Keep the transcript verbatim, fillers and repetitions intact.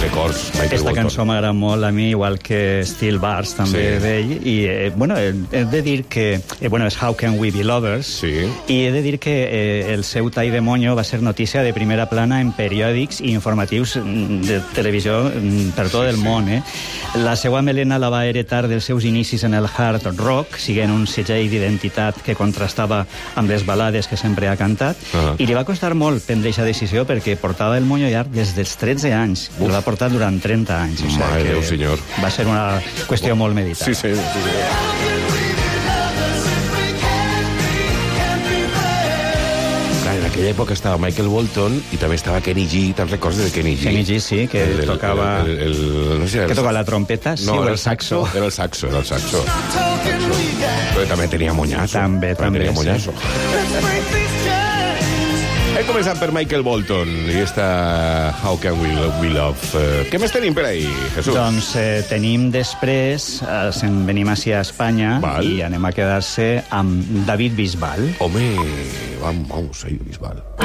records, Michael Aquesta Bolton. cançó m'agrada molt a mi, igual que Steel Bars, també Sí. d'ell. I, eh, bueno, he, he de dir que... Eh, bueno, és How Can We Be Lovers. Sí. I he de dir que eh, el seu tall de monyo va ser notícia de primera plana en periòdics i informatius mm, de televisió mm, per tot Sí, el sí. món. Eh? La seva melena la va heretar dels seus inicis en el hard rock, siguent un segell d'identitat que contrastava amb les balades que sempre ha cantat, Ah. i li va costar molt prendre aquesta decisió perquè portava el monyo llarg des dels tretze anys. Uf. El va portar durant trenta anys. O sigui Mare que Déu, senyor. va ser una qüestió molt meditada. Sí, sí, sí. Clar, en aquella època estava Michael Bolton i també estava Kenny G. Te'n recordes de Kenny G? Kenny G, sí, que el, el, tocava... El, el, el, no sé, Que el, toca la trompeta, sí, no, o era el saxo. Era el saxo, era el saxo. Però també tenia monyasso. També, també, tenia sí. monyasso. Hem començat per Michael Bolton i esta How Can We Love, We Love. Uh, què més tenim per ahí, Jesús? Doncs eh, tenim després, eh, se'n venim així a Espanya, Val. i anem a quedar-se amb David Bisbal. Home, vamos, vamos, ahí, Bisbal.